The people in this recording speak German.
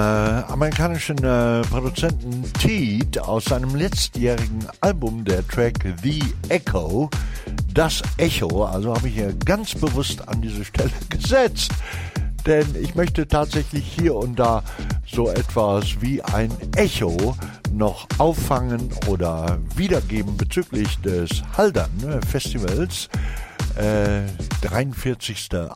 amerikanischen Produzenten Teed aus seinem letztjährigen Album, der Track The Echo. Das Echo, also habe ich hier ganz bewusst an diese Stelle gesetzt, denn ich möchte tatsächlich hier und da so etwas wie ein Echo noch auffangen oder wiedergeben bezüglich des Haldern Festivals. 43.